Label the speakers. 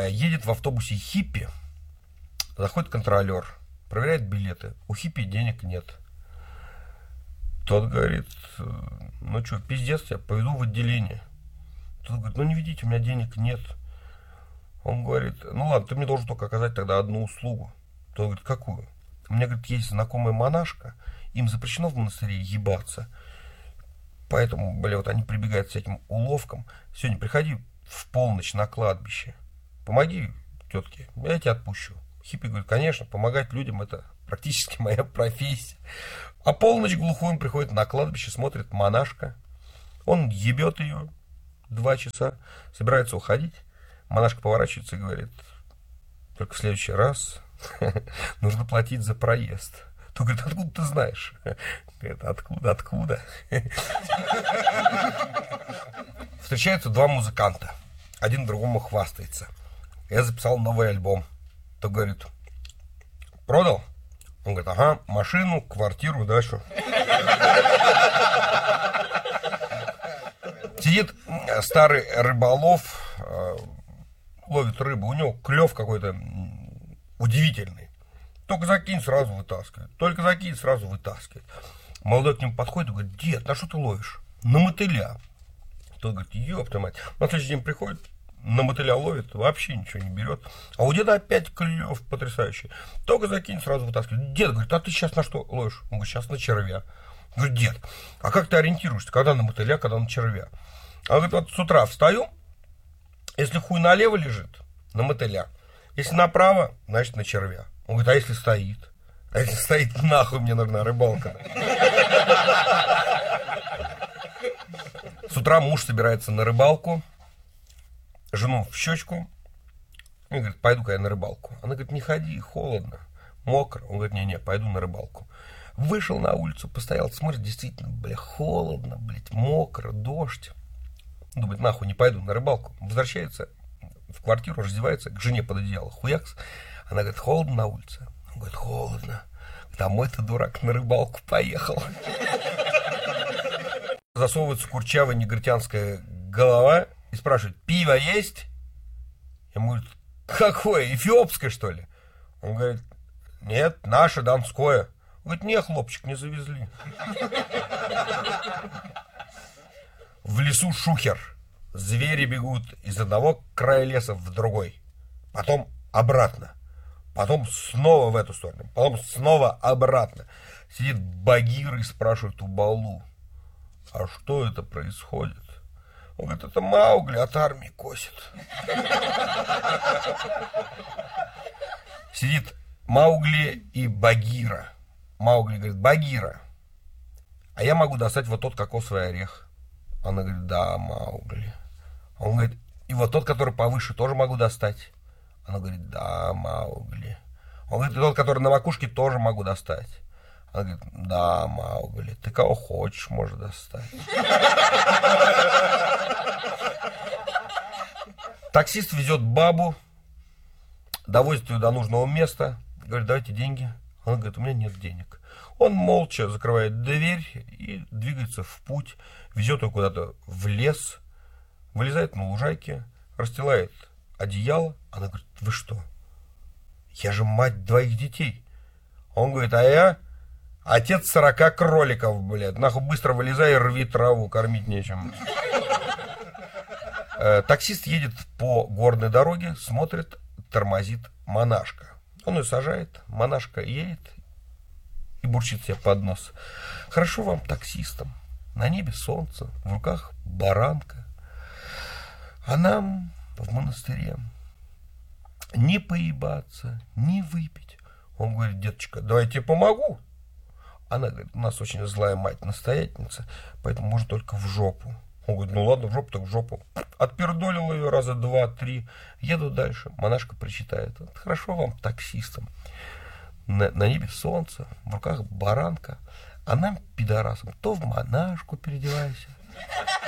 Speaker 1: Едет в автобусе хиппи, заходит контролер, проверяет билеты. У хиппи денег нет. Тот говорит, ну что, пиздец, я поведу в отделение. Тот говорит, ну не ведите, у меня денег нет. Он говорит, ну ладно, ты мне должен только оказать тогда одну услугу. Тот говорит, какую? У меня, говорит, есть знакомая монашка, им запрещено в монастыре ебаться. Поэтому, вот они прибегают к всяким уловкам. Сегодня приходи в полночь на кладбище. Помоги тетке, я тебя отпущу. Хиппи говорит, конечно, помогать людям это практически моя профессия. А полночь глухой он приходит на кладбище, смотрит монашка. Он ебет ее 2 часа, собирается уходить. Монашка поворачивается и говорит, только в следующий раз нужно платить за проезд. То говорит, откуда ты знаешь? Говорит, откуда? Встречаются 2 музыканта. Один другому хвастается. Я записал новый альбом. То говорит, продал? Он говорит, ага, машину, квартиру, дачу. Сидит старый рыболов, ловит рыбу. У него клев какой-то удивительный. Только закинь, сразу вытаскивает. Только закинь, сразу вытаскивает. Молодой к нему подходит и говорит, дед, на что ты ловишь? На мотыля. Тот говорит, ёпта мать. На следующий день приходит, на мотыля ловит, вообще ничего не берет. А у деда опять клев потрясающий. Только закинь, сразу вытаскивает. Дед говорит, а ты сейчас на что ловишь? Он говорит, сейчас на червя. Говорит, дед, а как ты ориентируешься, когда на мотыля, когда на червя? Он говорит, вот с утра встаю, если хуй налево лежит, на мотыля. Если направо, значит на червя. Он говорит, а если стоит? А если стоит, нахуй мне нужна рыбалка. С утра муж собирается на рыбалку, жену в щечку, и говорит, пойду-ка я на рыбалку. Она говорит, не ходи, холодно, мокро. Он говорит, не-не, пойду на рыбалку. Вышел на улицу, постоял, смотрит, действительно, холодно, мокро, дождь. Думает, нахуй не пойду на рыбалку. Возвращается в квартиру, раздевается, к жене под одеяло, хуякс. Она говорит, холодно на улице? Он говорит, холодно. А мой-то дурак на рыбалку поехал. Засовывается курчавая негритянская голова и спрашивает, пиво есть? Ему говорит, какое, эфиопское, что ли? Он говорит, нет, наше, донское. Он говорит, не, хлопчик, не завезли. В лесу шухер. Звери бегут из одного края леса в другой. Потом обратно. Потом снова в эту сторону. Потом снова обратно. Сидит Багира и спрашивает у Балу, а что это происходит? Он говорит, это Маугли от армии косит. Сидит Маугли и Багира. Маугли говорит, Багира, а я могу достать вот тот кокосовый орех. Она говорит, да, Маугли. Он говорит, и вот тот, который повыше, тоже могу достать. Она говорит, да, Маугли. Он говорит, и тот, который на макушке, тоже могу достать. Она говорит, да, Маугли, ты кого хочешь, можешь достать. Таксист везет бабу, довозит ее до нужного места, говорит, давайте деньги. Она говорит, у меня нет денег. Он молча закрывает дверь и двигается в путь, везет ее куда-то в лес, вылезает на лужайке, расстилает одеяло. Она говорит, вы что? Я же мать 2 детей. Он говорит, а я отец 40 кроликов, блядь. Нахуй быстро вылезай и рви траву, кормить нечем. Таксист едет по горной дороге, смотрит, тормозит монашка. Он ее сажает, монашка едет и бурчит себе под нос. Хорошо вам, таксистам. На небе солнце, в руках баранка. А нам в монастыре не поебаться, не выпить. Он говорит, деточка, давай я тебе помогу. Она говорит, у нас очень злая мать-настоятельница, поэтому может только в жопу. Он говорит, ну ладно, в жопу так в жопу. Отпердолил ее раза 2-3. Еду дальше. Монашка причитает. Хорошо вам, таксистам. На небе солнце, в руках баранка. А нам, пидорасам, то в монашку переодевайся,